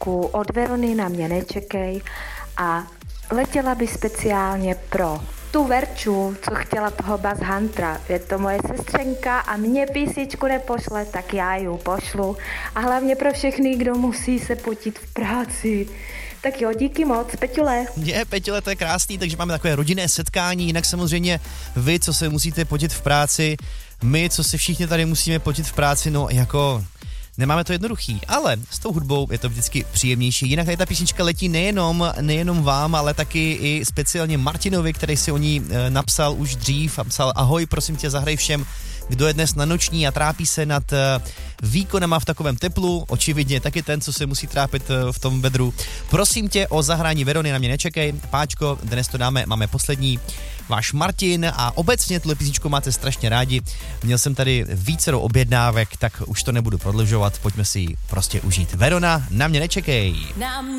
písničku od Verony Na mě nečekej a letěla by speciálně pro tu Verču, co chtěla toho Buzz Huntera. Je to moje sestřenka a mě písničku nepošle, tak já ji pošlu. A hlavně pro všechny, kdo musí se potit v práci. Tak jo, díky moc, Peťule. Peťule, to je krásný, takže máme takové rodinné setkání, jinak samozřejmě vy, co se musíte potit v práci, my, co se všichni tady musíme potit v práci, no jako nemáme to jednoduchý, ale s tou hudbou je to vždycky příjemnější. Jinak tady ta písnička letí nejenom vám, ale taky i speciálně Martinovi, který si o ní napsal už dřív a psal: ahoj, prosím tě, zahraj všem, kdo je dnes na noční a trápí se nad výkonama v takovém teplu, očividně taky ten, co se musí trápit v tom vedru. Prosím tě o zahrání Verony Na mě nečekej. Páčko, dnes to máme poslední, váš Martin, a obecně tuhle písničku máte strašně rádi. Měl jsem tady vícero objednávek, tak už to nebudu prodlužovat, pojďme si ji prostě užít. Verona Na mě nečekej.